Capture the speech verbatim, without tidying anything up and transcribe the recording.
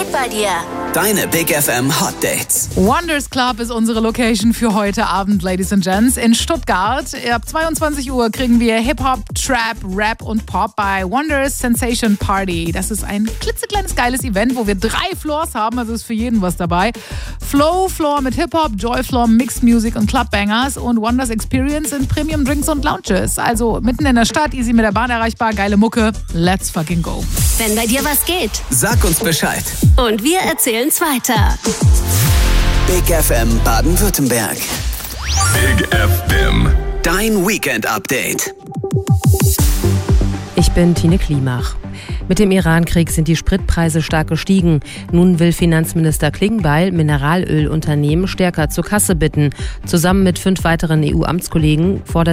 geht bei dir? Deine Big F M Hot Dates. Wonders Club ist unsere Location für heute Abend, Ladies and Gents, in Stuttgart. Ab zweiundzwanzig Uhr kriegen wir Hip-Hop, Trap, Rap und Pop bei Wonders Sensation Party. Das ist ein klitzekleines, geiles Event, wo wir drei Floors haben, also ist für jeden was dabei. Flow Floor mit Hip-Hop, Joy Floor, Mixed Music und Clubbangers und Wonders Experience in Premium Drinks und Lounges. Also mitten in der Stadt, easy mit der Bahn erreichbar, geile Mucke. Let's fucking go. Wenn bei dir was geht. Sag uns Bescheid. Und wir erzählen's weiter. Big F M Baden-Württemberg. Big F M. Dein Weekend-Update. Ich bin Tine Klimach. Mit dem Iran-Krieg sind die Spritpreise stark gestiegen. Nun will Finanzminister Klingbeil Mineralölunternehmen stärker zur Kasse bitten. Zusammen mit fünf weiteren E U-Amtskollegen fordert